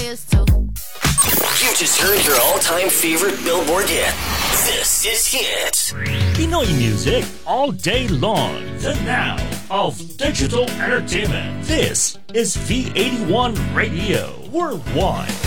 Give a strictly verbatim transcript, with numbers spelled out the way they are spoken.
used to. You just heard your all-time favorite Billboard hit. This is Hit. Pinoy music all day long. The now of digital entertainment. This is V eighty-one Radio Worldwide.